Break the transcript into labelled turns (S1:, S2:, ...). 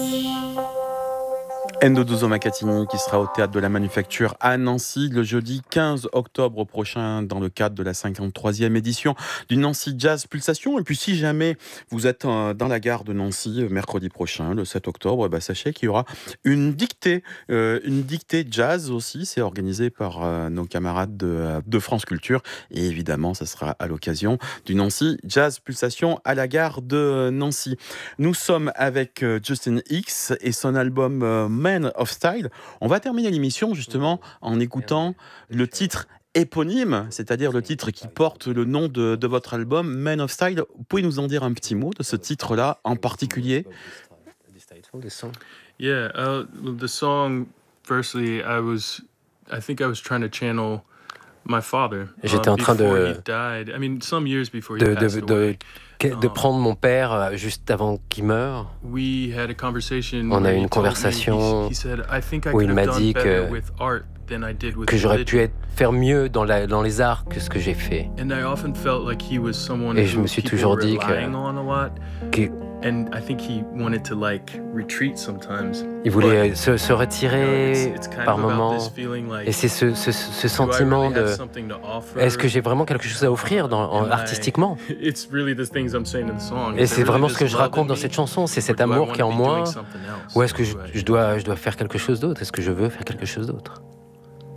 S1: Endodozo Macatini qui sera au Théâtre de la Manufacture à Nancy le jeudi 15 octobre prochain dans le cadre de la 53e édition du Nancy Jazz Pulsation. Et puis si jamais vous êtes dans la gare de Nancy mercredi prochain, le 7 octobre, sachez qu'il y aura une dictée jazz aussi. C'est organisé par nos camarades de France Culture. Et évidemment, ça sera à l'occasion du Nancy Jazz Pulsation à la gare de Nancy. Nous sommes avec Justin Hicks et son album Man of Style. On va terminer l'émission justement en écoutant le titre éponyme, c'est-à-dire le titre qui porte le nom de votre album, Man of Style. Vous pouvez nous en dire un petit mot de ce titre-là en particulier?
S2: Yeah, the song, firstly, I think I was trying to channel my father.
S3: J'étais en train
S2: before he died. I mean, some years before he passed away.
S3: de prendre mon père juste avant qu'il meure.
S2: We had a conversation
S3: On a eu
S2: where
S3: une
S2: he told me,
S3: conversation
S2: he said, I think I
S3: où
S2: could
S3: il
S2: have
S3: m'a
S2: done
S3: dit
S2: better with art than I did with
S3: que j'aurais pu
S2: religion.
S3: faire mieux dans les arts que ce que j'ai fait.
S2: And I often felt like he was someone
S3: Et je
S2: who
S3: me suis
S2: people
S3: toujours
S2: were
S3: dit
S2: relying on a lot.
S3: qu'il
S2: And I think he wanted to retreat sometimes.
S3: voulait se retirer
S2: It's kind
S3: par
S2: of about
S3: moments.
S2: this feeling like,
S3: Et c'est ce
S2: do I
S3: sentiment
S2: really have
S3: de
S2: something to offer?
S3: est-ce que j'ai vraiment quelque chose à offrir artistiquement?
S2: It's really the things I'm saying in the song.
S3: Et
S2: Is
S3: c'est
S2: there
S3: vraiment
S2: really
S3: ce que
S2: this
S3: je
S2: love
S3: raconte
S2: in
S3: dans
S2: me?
S3: cette chanson, c'est cet
S2: Or do I
S3: amour
S2: wanna
S3: qui est en
S2: be
S3: moi,
S2: doing something else?
S3: ou est-ce que
S2: Do I-
S3: je dois faire quelque chose d'autre? Est-ce que je veux faire quelque chose d'autre?